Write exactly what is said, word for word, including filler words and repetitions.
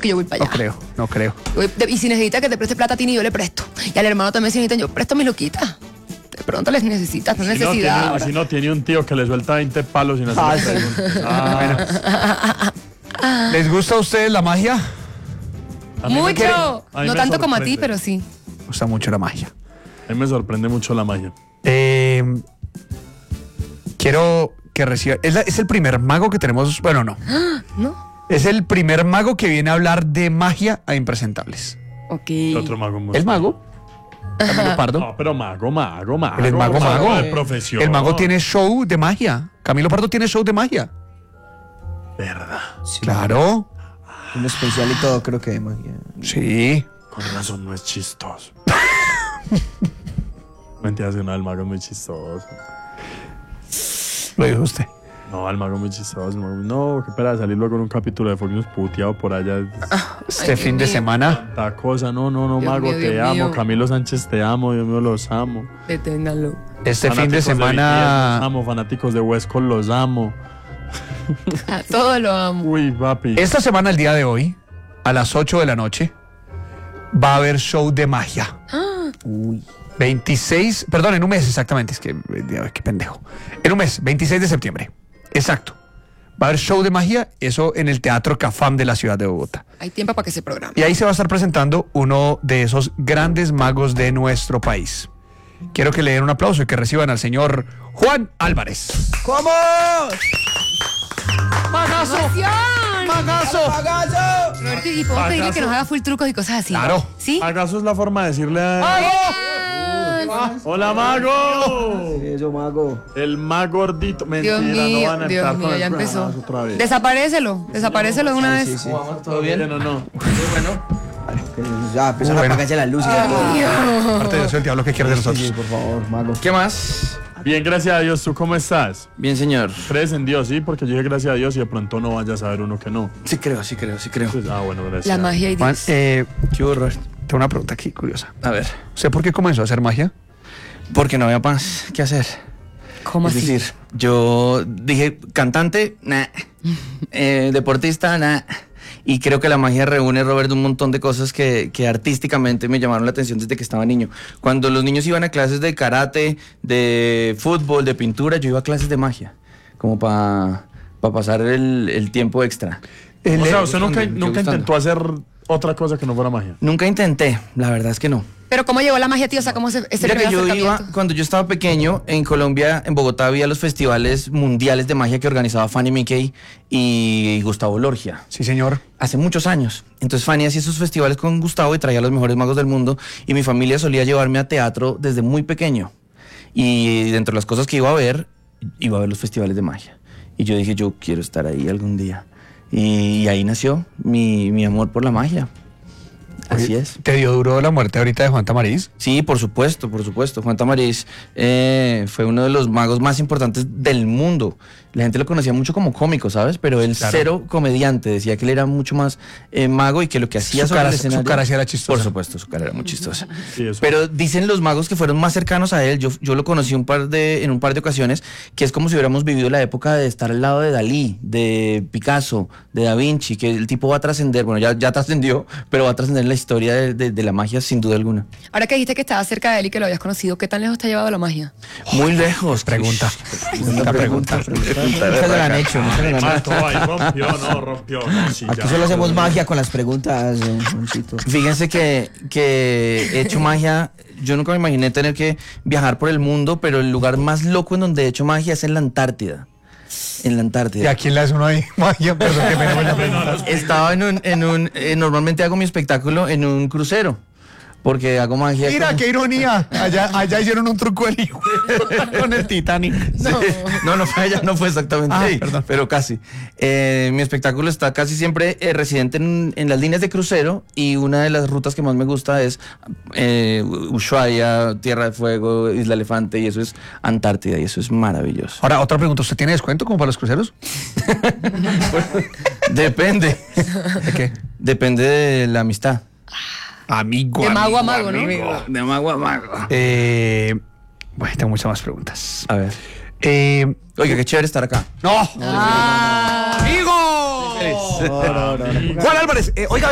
porque yo voy para allá. No creo, no creo. Voy de- y si necesita que te preste plata a ti, ni yo le presto. Y al hermano también si necesitan, yo presto mis loquitas. De pronto les necesitas, no Si no, necesidad. tiene, ahora. si no, tiene un tío que le suelta veinte palos sin hacerle preguntas. Ah, ¿Les gusta a ustedes la magia? a mí me- Mucho. a mí No me tanto como a ti, sorprende. pero sí. Me gusta mucho la magia. A mí me sorprende mucho la magia. Eh, quiero que reciba... Es, la- es el primer mago que tenemos... Bueno, no. ¿No? Es el primer mago que viene a hablar de magia a Impresentables. Ok. Otro mago. muy- ¿El mago? Camilo Pardo. No, pero mago, mago, mago. Él es mago, mago. de profesión. El mago tiene show de magia. Camilo Pardo tiene show de magia. Verdad. Claro. Un especial y todo, creo que de magia. Sí. Con razón no es chistoso. Mentiras, que no, el mago es muy chistoso. Lo dijo usted. No, el mago es muy chistoso. el mago- No, qué pena salir luego en un capítulo de Fox News puteado por allá. Este Ay, fin Dios de mío. semana. Tanta cosa. No, no, no, Dios mago, mío, te Dios amo. mío. Camilo Sánchez, te amo. Dios mío, los amo. Deténganlo. Este fin de Fanáticos B T S, los semana. amo. Fanáticos de West Coast, los amo. A todo lo amo. Uy, papi. Esta semana, el día de hoy, a las ocho de la noche, va a haber show de magia. Uy. veintiséis, perdón, en un mes exactamente, es que, eh, qué pendejo. En un mes, veintiséis de septiembre. Exacto. Va a haber show de magia, eso en el Teatro Cafam de la ciudad de Bogotá. Hay tiempo para que se programe. Y ahí se va a estar presentando uno de esos grandes magos de nuestro país. Quiero que le den un aplauso y que reciban al señor Juan Álvarez. ¿Cómo? ¡Magazo! ¡Emoción! ¡Magazo! ¡Pagazo! Roberto, ¿y podemos pedirle que nos haga full trucos y cosas así? Claro. ¿Sí? ¿Acaso es la forma de decirle a... ¡Hola, mago! Eso, mago. El más gordito. Mentira, Dios mío, no van a Dios entrar mío, con el ya empezó. programa otra vez. Desaparécelo, desaparécelo de una vez. Sí, sí. ¿Todo bien o no? Ya, empezaron a Bueno. apagarse las luces. y todo. Aparte de eso, el diablo que quiere de Sí, sí, nosotros. por favor, mago. ¿Qué más? Bien, gracias a Dios. ¿Tú cómo estás? Bien, señor. ¿Crees en Dios? Sí, porque yo dije gracias a Dios y de pronto no vayas a ver uno que no. Sí creo, sí creo, sí creo. Pues, ah, bueno, gracias. La magia y Juan, Dios. eh, ¿Qué hubo, Robert? tengo una pregunta aquí curiosa. A ver. ¿Usted por qué comenzó a hacer magia? Porque no había más que hacer. ¿Cómo es así? decir, yo dije, cantante, nah. Eh, deportista, nah. Y creo que la magia reúne, Robert, un montón de cosas que, que artísticamente me llamaron la atención desde que estaba niño. Cuando los niños iban a clases de karate, de fútbol, de pintura, yo iba a clases de magia. Como para pasar el, el tiempo extra. El- O sea, usted nunca, me quedó nunca gustando. intentó hacer otra cosa que no fuera magia. Nunca intenté, la verdad es que no. Pero ¿cómo llegó la magia, tío? O sea, ¿cómo se, ese Mira que primer yo iba, acercamiento? cuando yo estaba pequeño, en Colombia, en Bogotá, había los festivales mundiales de magia que organizaba Fanny Mickey y Gustavo Lorgia. Sí, señor. Hace muchos años. Entonces Fanny hacía esos festivales con Gustavo y traía a los mejores magos del mundo. Y mi familia solía llevarme a teatro desde muy pequeño. Y dentro de las cosas que iba a ver, iba a ver los festivales de magia. Y yo dije, yo quiero estar ahí algún día. Y, y ahí nació mi, mi amor por la magia. Así es. ¿Te dio duro la muerte ahorita de Juan Tamariz? Sí, por supuesto, por supuesto. Juan Tamariz eh, fue uno de los magos más importantes del mundo. La gente lo conocía mucho como cómico, ¿sabes? Pero él Claro. cero comediante. Decía que él era mucho más eh, mago y que lo que hacía Su sobre cara- el su escenario... cara sí era chistosa. Por supuesto, su cara era muy chistosa. Sí, eso. Pero dicen los magos que fueron más cercanos a él, yo, yo lo conocí un par de, en un par de ocasiones, que es como si hubiéramos vivido la época de estar al lado de Dalí, de Picasso, de Da Vinci, que el tipo va a trascender, bueno, ya, ya trascendió, pero va a trascender en la historia de, de- de la magia sin duda alguna. Ahora que dijiste que estabas cerca de él y que lo habías conocido, ¿qué tan lejos te ha llevado la magia? Muy lejos. Pregunta. Una pregunta. Nunca se la han hecho. Nunca se la han hecho. Mató, ahí rompió, no, rompió. No, sí, Aquí ya. solo hacemos magia con las preguntas, eh, Juancito. Fíjense que, que he hecho magia. Yo nunca me imaginé tener que viajar por el mundo, pero el lugar más loco en donde he hecho magia es en la Antártida. En la ¿Y Antártida. a quién le hace uno ahí magia? Perdón, que me buena pregunta. Estaba en un, en un eh, normalmente hago mi espectáculo en un crucero, porque hago magia. Mira, como- qué ironía. Allá, allá hicieron un truco el hijo con el Titanic. Sí. No, no fue allá, no fue exactamente Ah, ahí, perdón. pero casi. Eh, mi espectáculo está casi siempre eh, residente en, en las líneas de crucero y una de las rutas que más me gusta es eh, Ushuaia, Tierra de Fuego, Isla Elefante y eso es Antártida y eso es maravilloso. Ahora, otra pregunta. ¿Usted tiene descuento como para los cruceros? Depende. ¿De qué? Depende de la amistad. Amigo. De mago amigo, a mago, ¿no? amigo. De mago a mago. Eh, bueno, tengo muchas más preguntas. A ver. Eh, Oiga, qué chévere estar acá. ¡No! Ah. ¡Amigo! No, no, no, no. Juan Álvarez, eh, oiga.